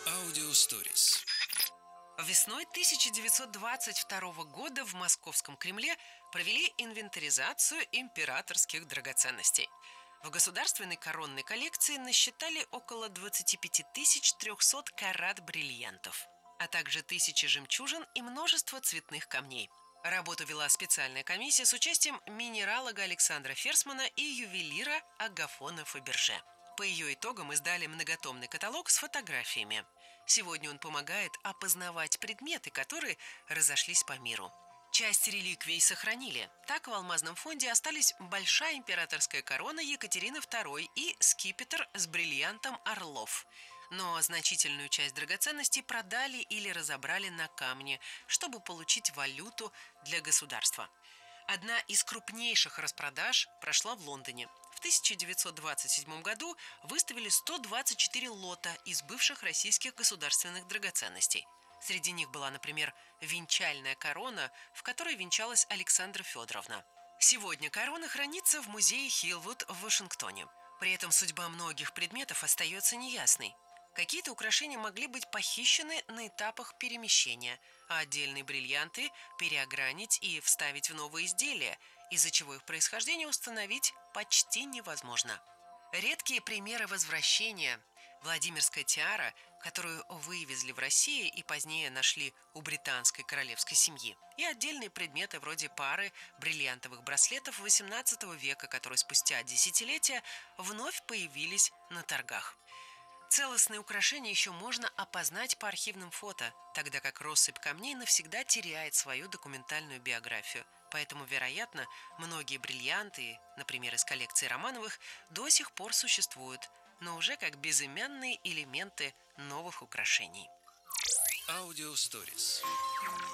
Аудиосторис. Весной 1922 года в Московском Кремле провели инвентаризацию императорских драгоценностей. В государственной коронной коллекции насчитали около 25 300 карат бриллиантов, а также тысячи жемчужин и множество цветных камней. Работу вела специальная комиссия с участием минералога Александра Ферсмана и ювелира Агафона Фаберже. По ее итогам издали многотомный каталог с фотографиями. Сегодня он помогает опознавать предметы, которые разошлись по миру. Часть реликвий сохранили. Так в алмазном фонде остались большая императорская корона Екатерины II и скипетр с бриллиантом орлов. Но значительную часть драгоценностей продали или разобрали на камне, чтобы получить валюту для государства. Одна из крупнейших распродаж прошла в Лондоне. В 1927 году выставили 124 лота из бывших российских государственных драгоценностей. Среди них была, например, венчальная корона, в которой венчалась Александра Федоровна. Сегодня корона хранится в музее Хиллвуд в Вашингтоне. При этом судьба многих предметов остается неясной. Какие-то украшения могли быть похищены на этапах перемещения, а отдельные бриллианты переогранить и вставить в новые изделия, из-за чего их происхождение установить почти невозможно. Редкие примеры возвращения. Владимирская тиара, которую вывезли в Россию и позднее нашли у британской королевской семьи, и отдельные предметы вроде пары бриллиантовых браслетов XVIII века, которые спустя десятилетия вновь появились на торгах. Целостные украшения еще можно опознать по архивным фото, тогда как россыпь камней навсегда теряет свою документальную биографию. Поэтому, вероятно, многие бриллианты, например, из коллекции Романовых, до сих пор существуют, но уже как безымянные элементы новых украшений. Аудиосторис.